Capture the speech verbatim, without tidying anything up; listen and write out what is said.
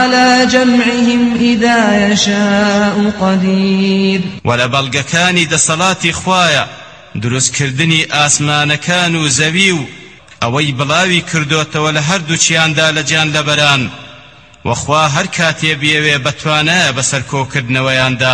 على جمعهم إذا يشاء قدير ولبلغكاني دا صلاة خوايا دروس كردني آسمان كانوا زويو أوي بلاوي كردوت ولهردو چيان دا لجان لبران وخوا هر كاتي بيوي بتوانا بسر كو كردنويان دا